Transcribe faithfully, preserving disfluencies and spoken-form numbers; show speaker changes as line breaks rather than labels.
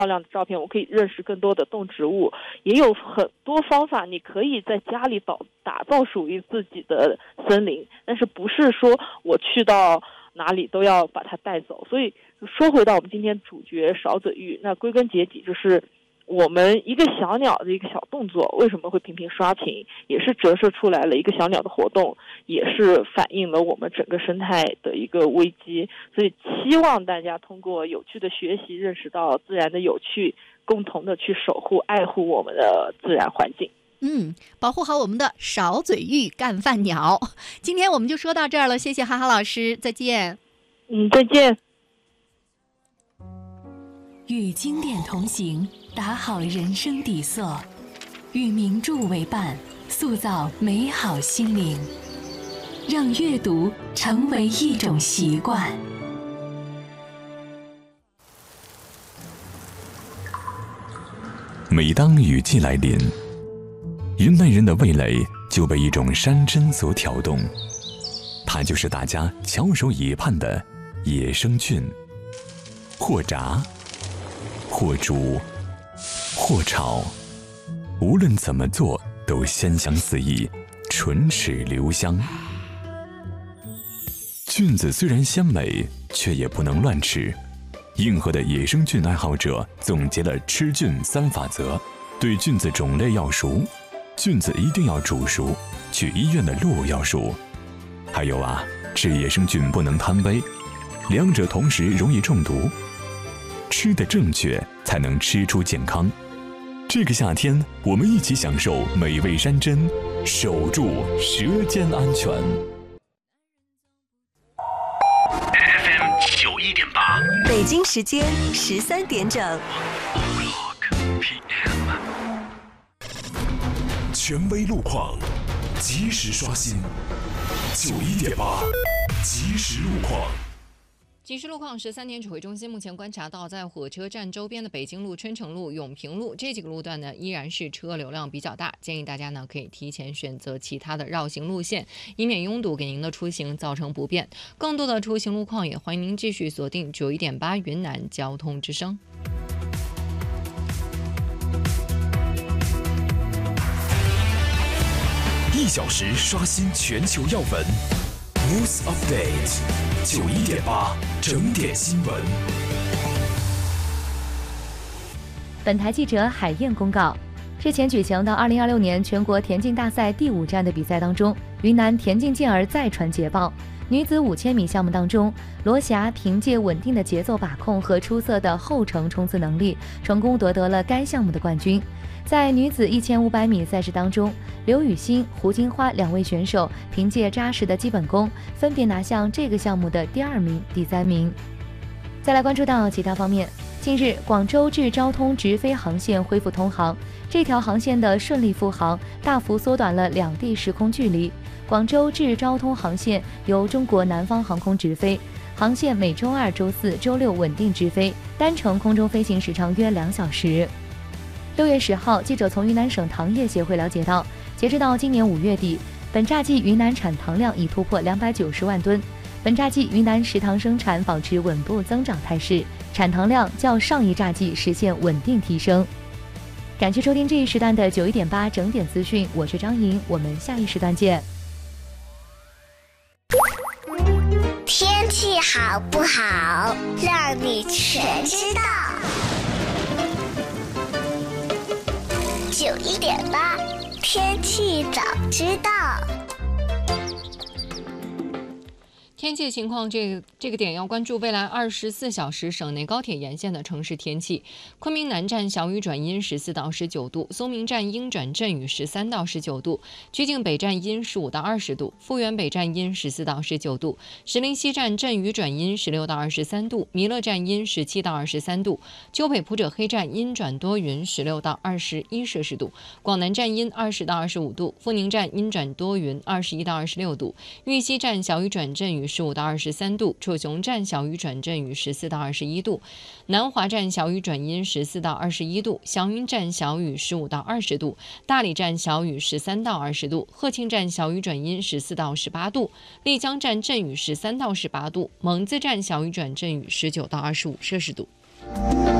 漂亮的照片，我可以认识更多的动植物，也有很多方法，你可以在家里打打造属于自己的森林，但是不是说我去到哪里都要把它带走。所以说回到我们今天主角少嘴玉，那归根结底就是我们一个小鸟的一个小动作为什么会频频刷屏，也是折射出来了一个小鸟的活动，也是反映了我们整个生态的一个危机。所以希望大家通过有趣的学习认识到自然的有趣，共同的去守护爱护我们的自然环境。
嗯，保护好我们的少嘴玉干饭鸟。今天我们就说到这儿了，谢谢哈哈老师，再见。
嗯，再见。
与经典同行，打好人生底色；与名著为伴，塑造美好心灵。让阅读成为一种习惯。
每当雨季来临，云南人的味蕾就被一种山珍所挑动，它就是大家翘首以盼的野生菌。或炸，或煮，或炒，无论怎么做都鲜香四溢，唇齿留香。菌子虽然鲜美，却也不能乱吃。硬核的野生菌爱好者总结了吃菌三法则：对菌子种类要熟，菌子一定要煮熟，去医院的路要熟。还有啊，吃野生菌不能贪杯，两者同时容易中毒。吃得正确，才能吃出健康。这个夏天，我们一起享受美味山珍，守住舌尖安全。
F M 九一点八，
北京时间十三点整。
P M， 权威路况，及时刷新。九一点八，即时路况。
即时路况，十三点指挥中心目前观察到，在火车站周边的北京路、春城路、永平路这几个路段呢，依然是车流量比较大，建议大家呢可以提前选择其他的绕行路线，以免拥堵给您的出行造成不便。更多的出行路况，也欢迎您继续锁定九一点八云南交通之声。
一小时刷新全球要闻 ，News Update， 九一点八整点新闻。
本台记者海燕公告：日前举行的二零二六年全国田径大赛第五站的比赛当中，云南田径健儿再传捷报。女子五千米项目当中，罗霞凭借稳定的节奏把控和出色的后程冲刺能力，成功夺得了该项目的冠军。在女子一千五百米赛事当中，刘雨欣、胡金花两位选手凭借扎实的基本功，分别拿下这个项目的第二名、第三名。再来关注到其他方面，近日广州至昭通直飞航线恢复通航，这条航线的顺利复航，大幅缩短了两地时空距离。广州至昭通航线由中国南方航空直飞，航线每周二、周四、周六稳定直飞，单程空中飞行时长约两小时。六月十号，记者从云南省糖业协会了解到，截止到今年五月底，本榨季云南产糖量已突破两百九十万吨。本榨季云南食糖生产保持稳步增长态势，产糖量较上一榨季实现稳定提升。感谢收听这一时段的九一点八整点资讯，我是张莹，我们下一时段见。
天气好不好，让你全知道。九一点八，天气早知道。
天气情况，这个这个点要关注未来二十四小时省内高铁沿线的城市天气。昆明南站小雨转阴十四到十九度，松明站阴转阵雨十三到十九度，曲靖北站阴十五到二十度，富源北站阴十四到十九度，石林西站阵雨转阴十六到二十三度，弥勒站阴十七到二十三度，鸠北普者黑站阴转多云十六到二十一摄氏度，广南站阴二十到二十五度，富宁站阴转多云二十一到二十六度，玉溪站小雨转阵雨十五到二十三度，楚雄站小雨转阵雨十四到二十一度，南华站小雨转阴十四到二十一度，祥云站小雨十五到二十度，大理站小雨十三到二十度，鹤庆站小雨转阴十四到十八度，丽江站阵雨十三到十八度，蒙自站小雨转阵雨十九到二十五摄氏度。